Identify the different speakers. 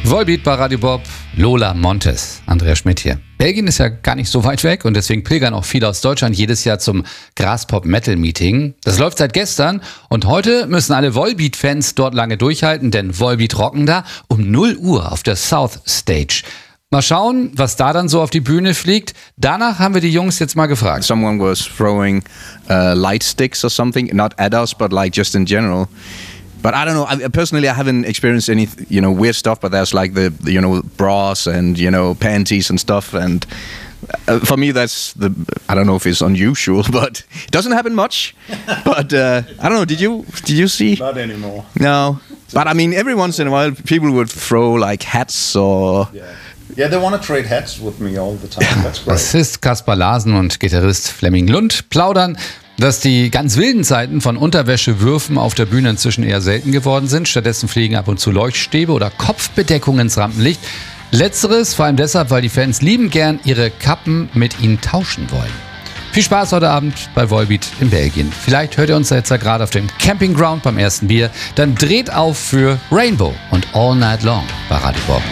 Speaker 1: Volbeat bei Radio Bob, Lola Montes, Andrea Schmidt hier. Belgien ist ja gar nicht so weit weg und deswegen pilgern auch viele aus Deutschland jedes Jahr zum Graspop-Metal-Meeting. Das läuft seit gestern und heute müssen alle Volbeat-Fans dort lange durchhalten, denn Volbeat rocken da um 0 Uhr auf der South Stage. Mal schauen, was da dann so auf die Bühne fliegt. Danach haben wir die Jungs jetzt mal gefragt.
Speaker 2: Someone was throwing light sticks or something, not at us, but like just in general. But I don't know. Personally, I haven't experienced any, weird stuff. But there's like the bras and panties and stuff. And for me, that's I don't know if it's unusual, but it doesn't happen much. But I don't know. Did you see?
Speaker 3: Not anymore.
Speaker 2: No. But I mean, every once in a while, people would throw like hats or.
Speaker 3: Yeah, they want to trade hats with me all the time. That's great.
Speaker 1: Bassist Kaspar Larsen und Gitarrist Flemming Lund plaudern, dass die ganz wilden Zeiten von Unterwäschewürfen auf der Bühne inzwischen eher selten geworden sind. Stattdessen fliegen ab und zu Leuchtstäbe oder Kopfbedeckungen ins Rampenlicht. Letzteres vor allem deshalb, weil die Fans liebend gern ihre Kappen mit ihnen tauschen wollen. Viel Spaß heute Abend bei Volbeat in Belgien. Vielleicht hört ihr uns jetzt ja gerade auf dem Campingground beim ersten Bier. Dann dreht auf für Rainbow und All Night Long bei Radio Bob.